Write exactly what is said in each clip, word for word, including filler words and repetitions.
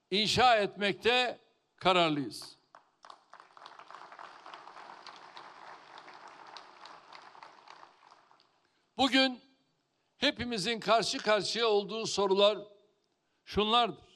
inşa etmekte kararlıyız. Bugün hepimizin karşı karşıya olduğu sorular şunlardır.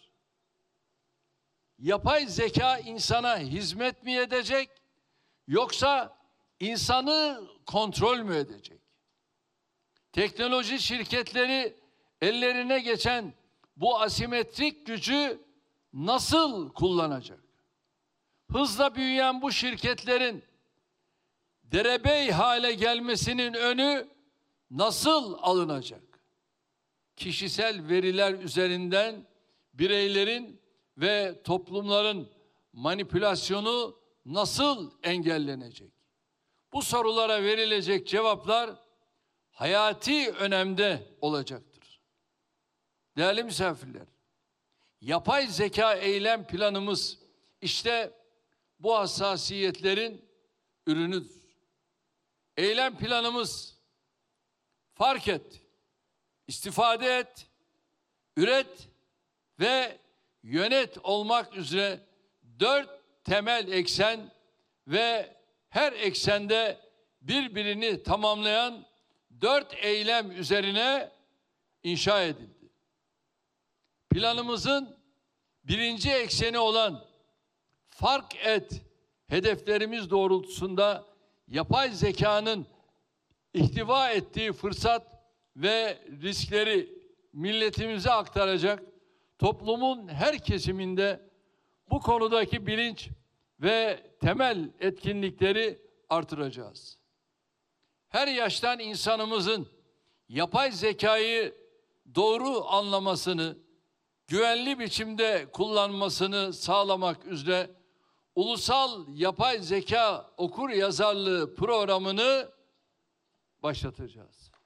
Yapay zeka insana hizmet mi edecek, yoksa insanı kontrol mü edecek? Teknoloji şirketleri ellerine geçen bu asimetrik gücü nasıl kullanacak? Hızla büyüyen bu şirketlerin derebey hale gelmesinin önü nasıl alınacak? Kişisel veriler üzerinden bireylerin ve toplumların manipülasyonu nasıl engellenecek? Bu sorulara verilecek cevaplar hayati önemde olacaktır. Değerli misafirler, yapay zeka eylem planımız işte bu hassasiyetlerin ürünüdür. Eylem planımız fark et, istifade et, üret ve yönet olmak üzere dört temel eksen ve her eksende birbirini tamamlayan dört eylem üzerine inşa edildi. Planımızın birinci ekseni olan fark et hedeflerimiz doğrultusunda yapay zekanın ihtiva ettiği fırsat ve riskleri milletimize aktaracak, toplumun her kesiminde bu konudaki bilinç ve temel etkinlikleri artıracağız. Her yaştan insanımızın yapay zekayı doğru anlamasını, güvenli biçimde kullanmasını sağlamak üzere ulusal yapay zeka okur yazarlığı programını başlatacağız.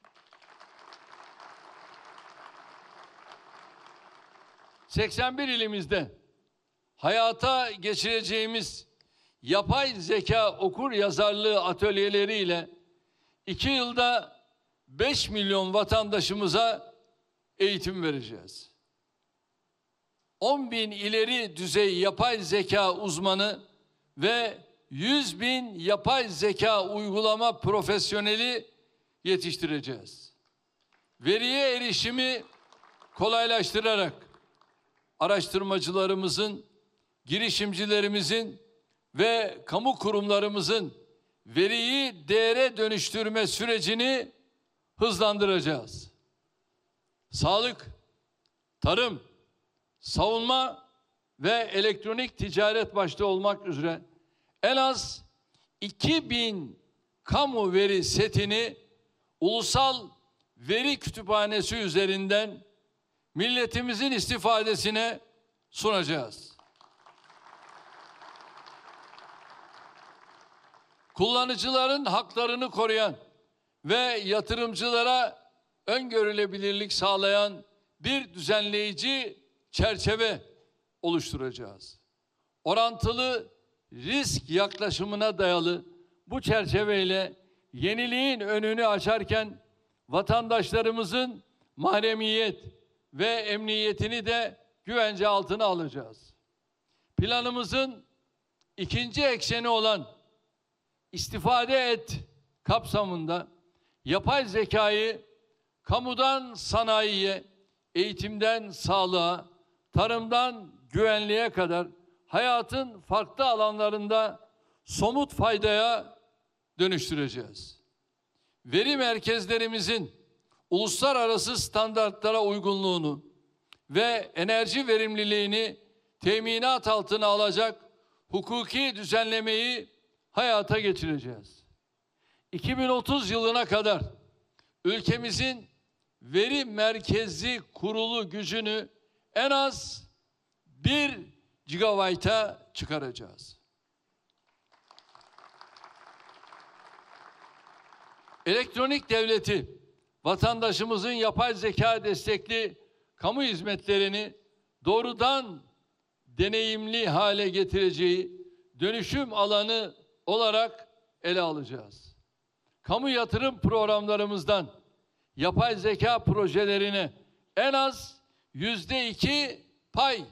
seksen bir ilimizde hayata geçireceğimiz yapay zeka okur yazarlığı atölyeleriyle iki yılda beş milyon vatandaşımıza eğitim vereceğiz. on bin ileri düzey yapay zeka uzmanı ve yüz bin yapay zeka uygulama profesyoneli yetiştireceğiz. Veriye erişimi kolaylaştırarak araştırmacılarımızın, girişimcilerimizin ve kamu kurumlarımızın veriyi değere dönüştürme sürecini hızlandıracağız. Sağlık, tarım, savunma ve elektronik ticaret başta olmak üzere en az iki bin kamu veri setini ulusal veri kütüphanesi üzerinden milletimizin istifadesine sunacağız. Kullanıcıların haklarını koruyan ve yatırımcılara öngörülebilirlik sağlayan bir düzenleyici çerçeve oluşturacağız. Orantılı risk yaklaşımına dayalı bu çerçeveyle yeniliğin önünü açarken vatandaşlarımızın mahremiyet ve emniyetini de güvence altına alacağız. Planımızın ikinci ekseni olan istifade et kapsamında yapay zekayı kamudan sanayiye, eğitimden sağlığa, tarımdan güvenliğe kadar hayatın farklı alanlarında somut faydaya dönüştüreceğiz. Veri merkezlerimizin uluslararası standartlara uygunluğunu ve enerji verimliliğini teminat altına alacak hukuki düzenlemeyi hayata geçireceğiz. iki bin otuz yılına kadar ülkemizin veri merkezi kurulu gücünü en az bir gigabayta çıkaracağız. Elektronik devleti, vatandaşımızın yapay zeka destekli kamu hizmetlerini doğrudan deneyimli hale getireceği dönüşüm alanı olarak ele alacağız. Kamu yatırım programlarımızdan yapay zeka projelerine en az yüzde iki pay